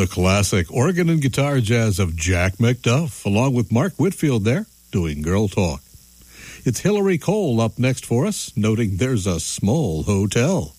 classic organ and guitar jazz of Jack McDuff, along with Mark Whitfield there, doing Girl Talk. It's Hillary Cole up next for us, noting there's a small hotel.